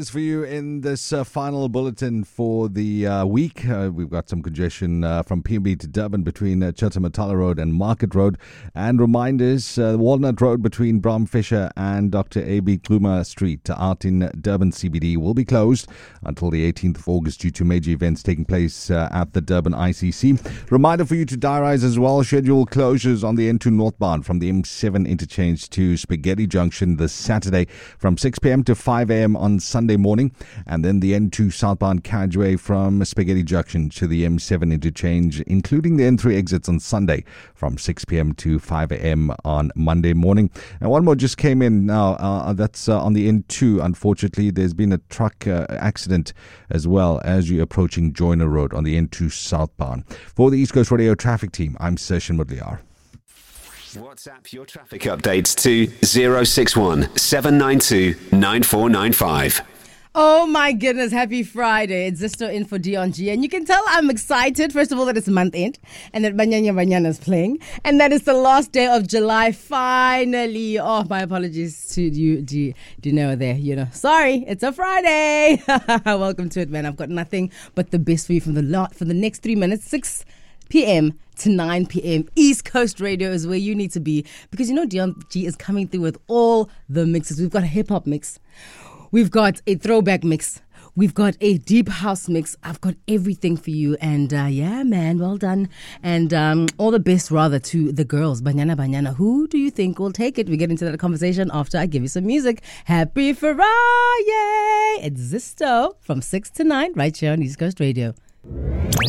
reminders for you in this final bulletin for the week. We've got some congestion from PMB to Durban between Chatamatala Road and Market Road. And reminders, Walnut Road between Bram Fisher and Dr. A.B. Kluma Street out in Durban CBD will be closed until the 18th of August due to major events taking place at the Durban ICC. Reminder for you to diarise as well. Schedule closures on the N2 northbound from the M7 interchange to Spaghetti Junction this Saturday from 6 p.m. to 5 a.m. on Sunday morning, and then the N2 southbound carriageway from Spaghetti Junction to the M7 interchange, including the N3 exits on Sunday from 6 p.m. to 5 a.m. on Monday morning. And one more just came in now, that's on the N2. Unfortunately, there's been a truck accident as well as you're approaching Joyner Road on the N2 southbound. For the East Coast Radio traffic team, I'm Sershin Mudliar. WhatsApp your traffic updates to 061 792 9495. Oh my goodness, happy Friday. It's Zisto in for Dion G. And you can tell I'm excited, first of all, that it's month end and that Banyana Banyana is playing. And that it's the last day of July, finally. Oh, my apologies to you, Dino there. Sorry, it's a Friday. Welcome to it, man. I've got nothing but the best for you for the next 3 minutes, 6 p.m. to 9 p.m. East Coast Radio is where you need to be, because Dion G is coming through with all the mixes. We've got a hip-hop mix. We've got a throwback mix. We've got a deep house mix. I've got everything for you. And yeah, man, well done. And all the best, rather, to the girls. Banyana Banyana. Who do you think will take it? We get into that conversation after I give you some music. Happy Friday! It's Zisto from 6 to 9 right here on East Coast Radio.